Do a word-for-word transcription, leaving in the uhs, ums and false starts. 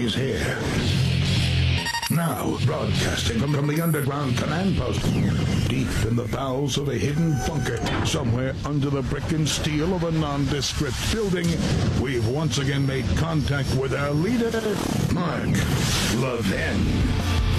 he's here. Now, broadcasting from, from the underground command post, deep in the bowels of a hidden bunker, somewhere under the brick and steel of a nondescript building, we've once again made contact with our leader, Mark Levin.